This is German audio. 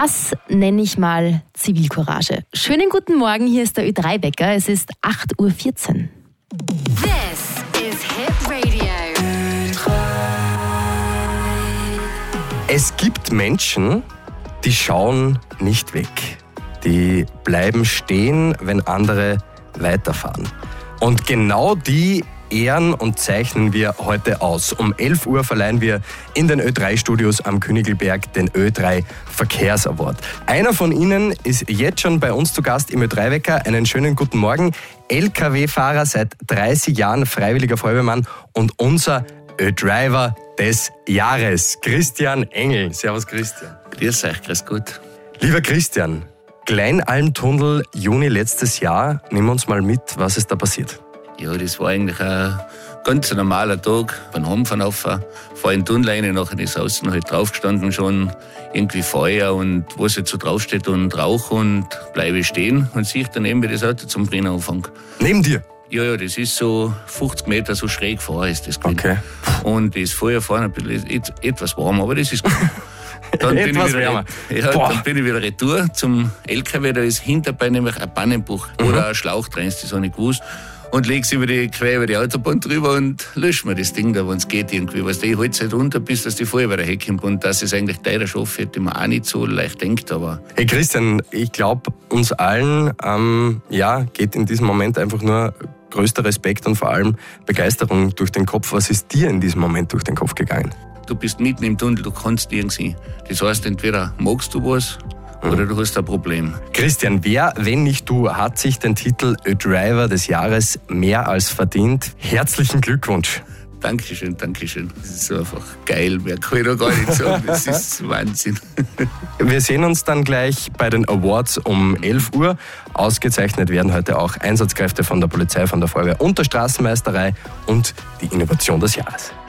Das nenne ich mal Zivilcourage. Schönen guten Morgen, hier ist der Ö3-Wecker. Es ist 8.14 Uhr. This is Hit Radio. Es gibt Menschen, die schauen nicht weg. Die bleiben stehen, wenn andere weiterfahren. Und genau die ehren und zeichnen wir heute aus. Um 11 Uhr verleihen wir in den Ö3-Studios am Königlberg den Ö3 Verkehrsaward. Einer von ihnen ist jetzt schon bei uns zu Gast im Ö3-Wecker. Einen schönen guten Morgen. LKW-Fahrer, seit 30 Jahren freiwilliger Feuerwehrmann und unser Ö-Driver des Jahres, Christian Engel. Servus Christian. Grüß euch, grüß Gott. Lieber Christian, Kleinalmtunnel, Juni letztes Jahr. Nimm uns mal mit, was ist da passiert? Ja, das war eigentlich ein ganz normaler Tag. Beim Heimfahren fahr in den Tunnel rein, nachher ist außen halt draufgestanden schon irgendwie Feuer und was jetzt so draufsteht und Rauch und bleibe stehen und sehe dann eben, wie das Auto zum Brennen anfängt. Neben dir? Ja, das ist so 50 Meter so schräg vor ist das gewesen. Okay. Und das Feuer vorne ein bisschen etwas warm, aber das ist gut. Dann bin dann bin ich wieder retour zum LKW, da ist hinterbei nämlich ein Pannenbuch oder ein Schlauch drin, das habe ich nicht gewusst. Und leg's quer über die Autobahn drüber und lösch mir das Ding da, wenn es geht irgendwie. Weißt du, ich halte es halt runter, bis dass die Feuerwehr herkommt. Und dass es eigentlich teurer Stoff hätte man auch nicht so leicht denkt, aber... Hey Christian, ich glaube, uns allen geht in diesem Moment einfach nur größter Respekt und vor allem Begeisterung durch den Kopf. Was ist dir in diesem Moment durch den Kopf gegangen? Du bist mitten im Tunnel, du kannst nirgends hin. Das heißt, entweder magst du was oder du hast ein Problem. Christian, wer, wenn nicht du, hat sich den Titel Ö-Driver des Jahres mehr als verdient? Herzlichen Glückwunsch. Dankeschön, Dankeschön. Das ist so einfach geil, mehr kann ich da gar nicht sagen. Das ist Wahnsinn. Wir sehen uns dann gleich bei den Awards um 11 Uhr. Ausgezeichnet werden heute auch Einsatzkräfte von der Polizei, von der Feuerwehr und der Straßenmeisterei und die Innovation des Jahres.